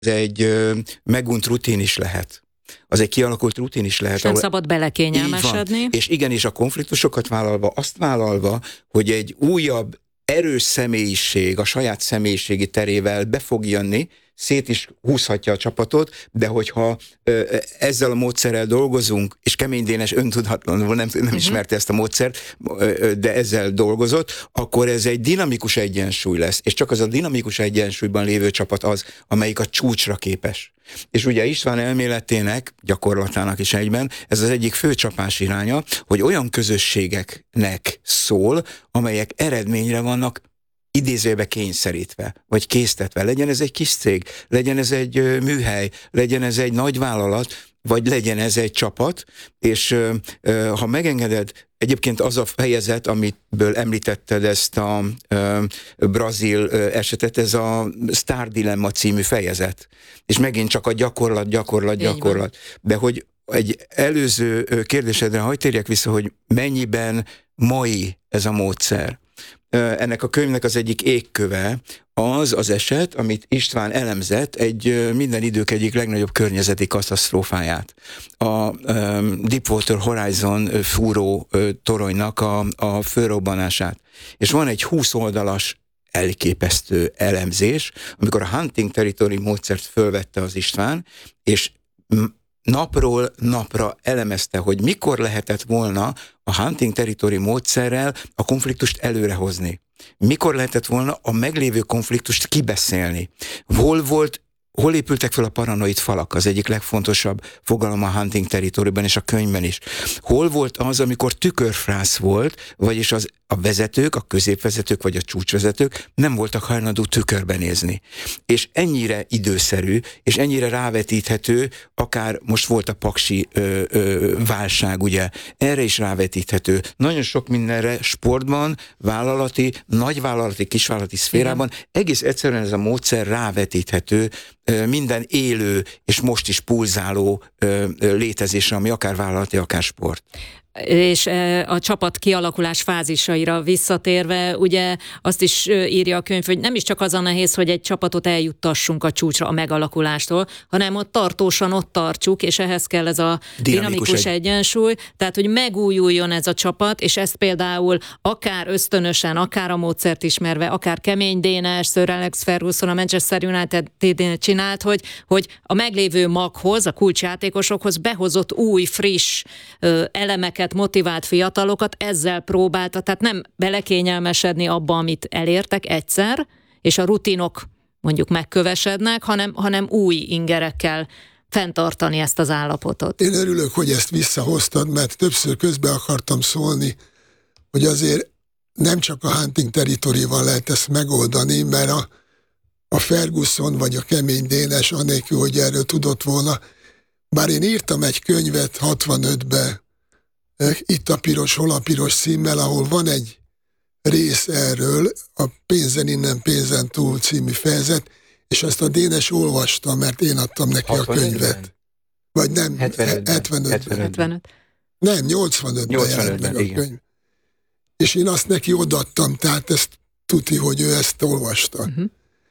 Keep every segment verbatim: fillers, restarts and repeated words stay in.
Ez egy ö, megunt rutin is lehet. Az egy kialakult rutin is lehet. És nem szabad belekényelmesedni. És igenis a konfliktusokat vállalva, azt vállalva, hogy egy újabb erős személyiség a saját személyiségi terével be fog jönni, szét is húzhatja a csapatot, de hogyha ö, ezzel a módszerrel dolgozunk, és Kemény Dénes öntudatlanul nem, nem uh-huh. ismerte ezt a módszert, ö, de ezzel dolgozott, akkor ez egy dinamikus egyensúly lesz, és csak az a dinamikus egyensúlyban lévő csapat az, amelyik a csúcsra képes. És ugye István elméletének, gyakorlatának is egyben, ez az egyik fő csapás iránya, hogy olyan közösségeknek szól, amelyek eredményre vannak idézőbe kényszerítve, vagy késztetve. Legyen ez egy kis cég, legyen ez egy ö, műhely, legyen ez egy nagy vállalat, vagy legyen ez egy csapat, és ö, ö, ha megengeded, egyébként az a fejezet, amitből említetted ezt a ö, brazil ö, esetet, ez a Star Dilemma című fejezet. És megint csak a gyakorlat, gyakorlat, gyakorlat. De hogy egy előző kérdésedre hadd térjek vissza, hogy mennyiben mai ez a módszer. Ennek a könyvnek az egyik égköve az az eset, amit István elemzett, egy minden idők egyik legnagyobb környezeti katasztrófáját. A um, Deepwater Horizon fúró uh, toronynak a, a fölrobbanását. És van egy húsz oldalas elképesztő elemzés, amikor a hunting territory módszert fölvette az István, és napról napra elemezte, hogy mikor lehetett volna a hunting territory módszerrel a konfliktust előrehozni. Mikor lehetett volna a meglévő konfliktust kibeszélni. Hol volt, hol épültek fel a paranoid falak, az egyik legfontosabb fogalom a hunting territoryban és a könyvben is. Hol volt az, amikor tükörfrász volt, vagyis az, a vezetők, a középvezetők vagy a csúcsvezetők nem voltak hajlandó tükörbe nézni. És ennyire időszerű, és ennyire rávetíthető, akár most volt a paksi ö, ö, válság, ugye, erre is rávetíthető. Nagyon sok mindenre sportban, vállalati, nagyvállalati, kisvállalati szférában igen. Egész egyszerűen ez a módszer rávetíthető ö, minden élő és most is pulzáló ö, ö, létezésre, ami akár vállalati, akár sport. És a csapat kialakulás fázisaira visszatérve, ugye azt is írja a könyv, hogy nem is csak az a nehéz, hogy egy csapatot eljuttassunk a csúcsra a megalakulástól, hanem ott tartósan ott tartsuk, és ehhez kell ez a dinamikus, dinamikus egy... egyensúly, tehát hogy megújuljon ez a csapat, és ezt például akár ösztönösen, akár a módszert ismerve, akár Kemény Dénes, Sir Alex Ferguson, a Manchester United csinált, hogy, hogy a meglévő maghoz, a kulcsjátékosokhoz behozott új, friss ö, elemeket, motivált fiatalokat, ezzel próbálta, tehát nem belekényelmesedni abba, amit elértek egyszer, és a rutinok mondjuk megkövesednek, hanem, hanem új ingerekkel fenntartani ezt az állapotot. Én örülök, hogy ezt visszahoztad, mert többször közbe akartam szólni, hogy azért nem csak a hunting territory-val lehet ezt megoldani, mert a, a Ferguson vagy a Kemény Dénes, anélkül, hogy erről tudott volna, bár én írtam egy könyvet hatvanötben, Itt a piros, hol a piros címmel, ahol van egy rész erről, a Pénzen innen, pénzen túl című fejezet, és ezt a Dénes olvasta, mert én adtam neki a könyvet. Vagy nem, hetvenötben. hetvenötben. hetvenöt. Nem, nyolcvanötben jelent meg a igen. könyv. És én azt neki odaadtam, tehát ezt tuti, hogy ő ezt olvasta. Uh-huh.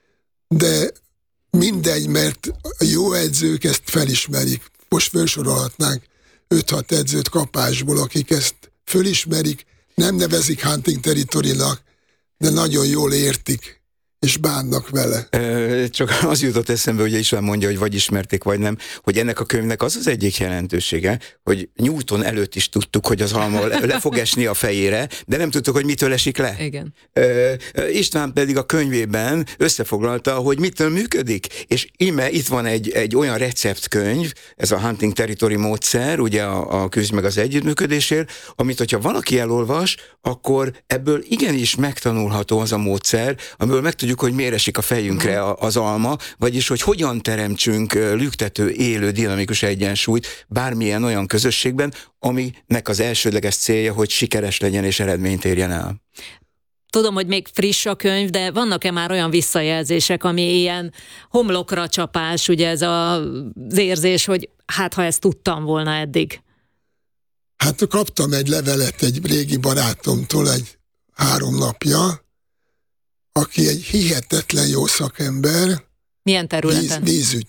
De mindegy, mert a jó edzők ezt felismerik. Most felsorolhatnánk öt-hat edzőt kapásból, akik ezt fölismerik, nem nevezik hunting territory-nak, de nagyon jól értik, és bánnak vele. Csak az jutott eszembe, hogy István mondja, hogy vagy ismerték, vagy nem, hogy ennek a könyvnek az az egyik jelentősége, hogy Newton előtt is tudtuk, hogy az alma le fog esni a fejére, de nem tudtuk, hogy mitől esik le. Igen. István pedig a könyvében összefoglalta, hogy mitől működik, és ime itt van egy, egy olyan receptkönyv, ez a hunting territory módszer, ugye a, a küzd meg az együttműködésért, amit hogyha valaki elolvas, akkor ebből igenis megtanulható az a módszer, amiből meg tudjuk, hogy miért esik a fejünkre az alma, vagyis hogy hogyan teremtsünk lüktető, élő, dinamikus egyensúlyt bármilyen olyan közösségben, aminek az elsődleges célja, hogy sikeres legyen és eredményt érjen el. Tudom, hogy még friss a könyv, de vannak-e már olyan visszajelzések, ami ilyen homlokra csapás, ugye ez az érzés, hogy hát ha ezt tudtam volna eddig? Hát kaptam egy levelet egy régi barátomtól egy három napja, aki egy hihetetlen jó szakember. Milyen területen? Víz, vízügy.